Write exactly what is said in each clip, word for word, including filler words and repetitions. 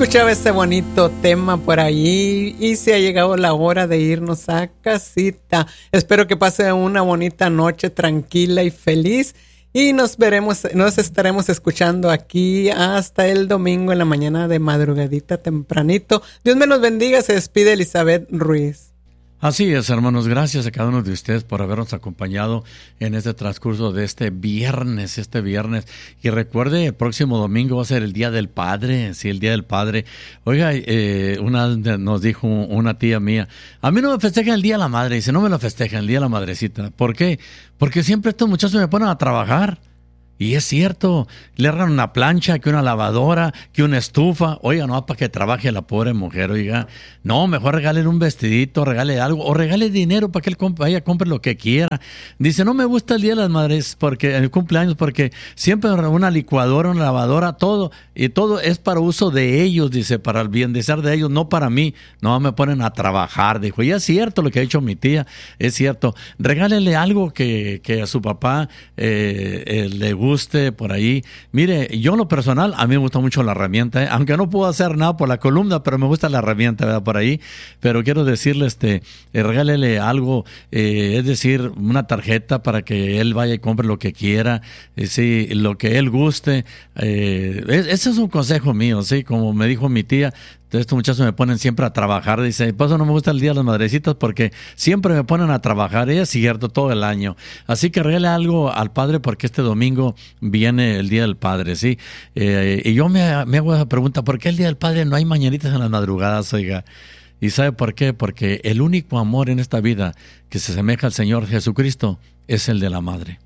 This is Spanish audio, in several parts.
escuchaba este bonito tema por ahí y se ha llegado la hora de irnos a casita. Espero que pase una bonita noche tranquila y feliz y nos veremos, nos estaremos escuchando aquí hasta el domingo en la mañana de madrugadita tempranito. Dios me los bendiga, se despide Elizabeth Ruiz. Así es, hermanos, gracias a cada uno de ustedes por habernos acompañado en este transcurso de este viernes, este viernes. Y recuerde, el próximo domingo va a ser el Día del Padre, sí, el Día del Padre. Oiga, eh, una nos dijo una tía mía, a mí no me festejan el Día de la Madre, dice, no me lo festejan el Día de la Madrecita. ¿Por qué? Porque siempre estos muchachos me ponen a trabajar. Y es cierto, le agarran una plancha, que una lavadora, que una estufa. Oiga, no, para que trabaje la pobre mujer, oiga. No, mejor regalen un vestidito, regale algo, o regale dinero para que él comp- ella compre lo que quiera. Dice, no me gusta el Día de las Madres, porque el cumpleaños, porque siempre una licuadora, una lavadora, todo, y todo es para uso de ellos, dice, para el bienestar de ellos, no para mí. No, me ponen a trabajar, dijo. Y es cierto lo que ha dicho mi tía, es cierto. Regálele algo que, que a su papá eh, eh, le guste. guste por ahí. Mire, yo en lo personal, a mí me gusta mucho la herramienta, ¿eh? Aunque no puedo hacer nada por la columna, pero me gusta la herramienta, ¿verdad? Por ahí. Pero quiero decirle, este, eh, regálele algo, eh, es decir, una tarjeta para que él vaya y compre lo que quiera, eh, sí, lo que él guste. Eh, ese es un consejo mío, sí, como me dijo mi tía. Estos muchachos me ponen siempre a trabajar. Dice, por eso no me gusta el Día de las Madrecitas, porque siempre me ponen a trabajar. Y es cierto, todo el año. Así que regale algo al Padre, porque este domingo viene el Día del Padre, ¿sí? Eh, y yo me, me hago esa pregunta, ¿por qué el Día del Padre no hay mañanitas en las madrugadas, oiga? ¿Y sabe por qué? Porque el único amor en esta vida que se asemeja al Señor Jesucristo es el de la madre.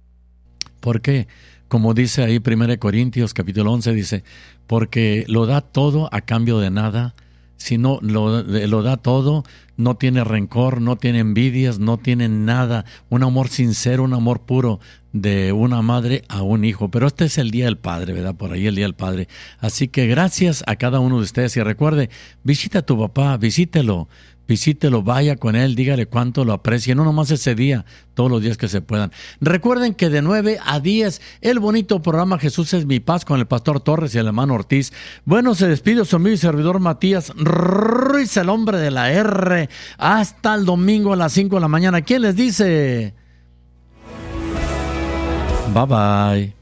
¿Por qué? Como dice ahí primera Corintios capítulo once, dice, porque lo da todo a cambio de nada, si no lo, lo da todo, no tiene rencor, no tiene envidias, no tiene nada, un amor sincero, un amor puro de una madre a un hijo. Pero este es el Día del Padre, ¿verdad? Por ahí el Día del Padre. Así que gracias a cada uno de ustedes y recuerde, visita a tu papá, visítelo. Visítelo, vaya con él, dígale cuánto lo aprecia, no nomás ese día, todos los días que se puedan. Recuerden que de nueve a diez, el bonito programa Jesús es mi paz con el pastor Torres y el hermano Ortiz. Bueno, se despide su amigo y servidor Matías Ruiz, el hombre de la R. Hasta el domingo a las cinco de la mañana. ¿Quién les dice? Bye bye.